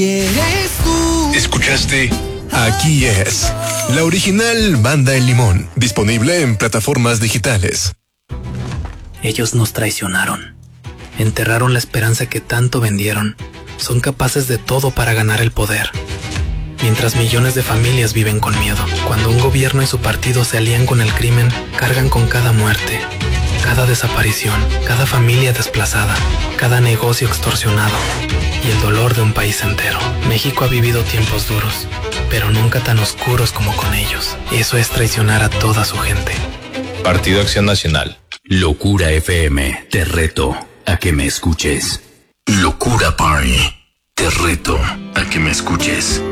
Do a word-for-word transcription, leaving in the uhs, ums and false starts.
¿Eres tú? ¿Escuchaste? Aquí es la original Banda El Limón, disponible en plataformas digitales. Ellos nos traicionaron. Enterraron la esperanza que tanto vendieron. Son capaces de todo para ganar el poder. Mientras millones de familias viven con miedo. Cuando un gobierno y su partido se alían con el crimen, cargan con cada muerte, cada desaparición, cada familia desplazada, cada negocio extorsionado y el dolor de un país entero. México ha vivido tiempos duros, pero nunca tan oscuros como con ellos. Eso es traicionar a toda su gente. Partido Acción Nacional. Locura F M, te reto a que me escuches. Locura Party, te reto a que me escuches.